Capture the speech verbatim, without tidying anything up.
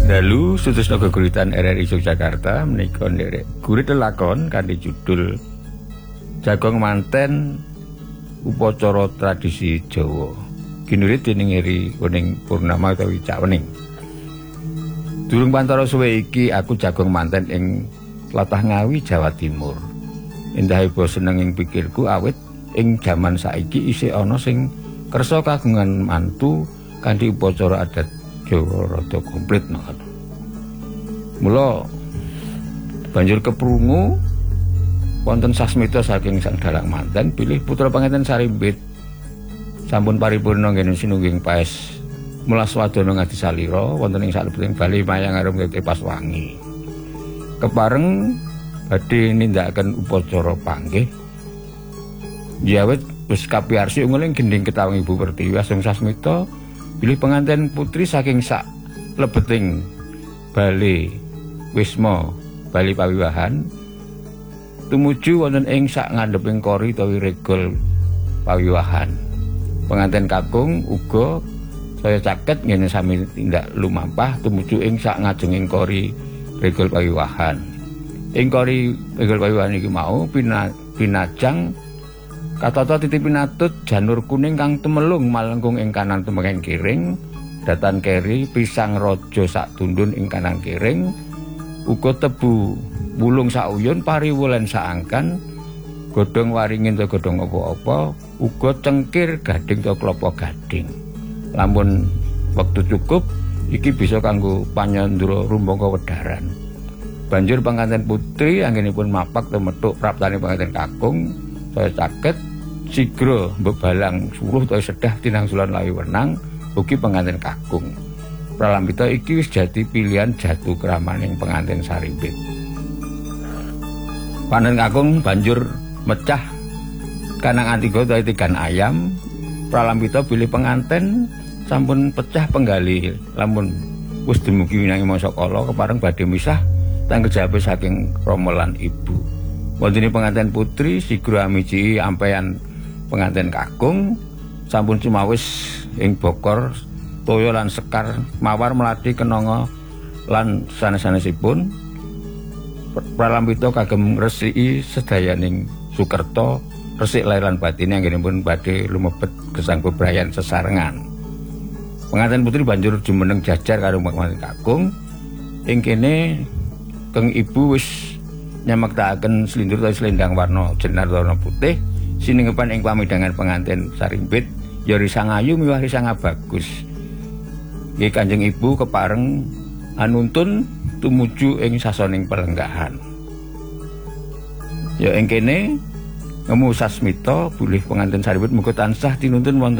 Dalu Sutusna Geguritan R R I Yogyakarta menika nderek gurit lelakon kanthi judul Jagong Manten Upacara Tradisi Jawa. Ginurit dening Eri Wening Purnama utawi Cak Wening. Durung pantara suwe iki aku jagong manten ing tlatah Ngawi, Jawa Timur. Endahipun seneng ing pikirku awit ing jaman saiki isih ana sing kersa kagungan mantu kanthi upacara adat Jawa rada komplit mawon. Mula banjur keprungu wonten sasmita saking sang dalang manten bilih putra panganten Sarimbit sampun paripurna nggih sinungging paes mulas wadana ngadi salira wonten ing salebeting bali mayang arum kete pas wangi. Kepareng badhe nindakaken upacara panggih. Jawet wis kapiyarsi nguling gending ketawang Ibu Pertiwi asung sasmita bilih pengantin putri saking sak lebeting bali wisma bali pawiwahan tumuju wonten ing sak ngandheping kori utawi regol pawiwahan. Pengantin kakung uga saya caket ngene sami tindak lumampah tumuju ing sak ngajenging kori regol pawiwahan. Ing kori regol pawiwahan iki mau pinajang katata titip pinatut janur kuning kang temelung malengkung ing kanan temengeng kiring, datan keri pisang raja sak tundun ing kanan kiring, uga tebu wulung sak uyun pariwulan sak angkan, godhong waringin to godhong apa-apa, uga cengkir gading to klapa gading. Lamun wektu cukup iki bisa kanggo panyandra rumbangka wedharan. Banjur pengantin putri anggenipun mapak temethuk praptane pengantin kakung saya caket sigra mbebalang suruh utawa sedah tinangsulan lawi wenang ugi pengantin kakung. Pralambita iki wis dadi pilihan jatuh kramaning pengantin Sarimbit. Panjenengan kakung banjur mecah kanang antiga utawa tigan ayam. Pralambita bilih pengantin sampun pecah penggali lamun wis dumugi winangi masa kala kepareng badhe misah tanggal jabe saking rama lan ibu. Wonten pengantin putri sigra amiji ampeyan pengantin kakung sampun cumawis ing bokor toya lan sekar mawar melati kenanga lan sanes-sanesipun pralambita kagem ngresiki sedayaning Sukerta resik lair lan batine anggenipun badhe lumebet gesang bebrayan sesarengan. Pengantin putri banjur jumeneng jajar karo pengantin kakung. Ing kene keng ibu wis nyamaktakaken slindur utawa slendang warna jenar warna putih siningepan ing pamidangan pengantin Sarimbit ya risang ayu miwah risang bagus. Nggih Kanjeng Ibu kepareng anuntun tumuju ing sasoning pelenggahan. Ya ing kene ngemu sasmita bilih pengantin Sarimbit muga tansah tinuntun wonten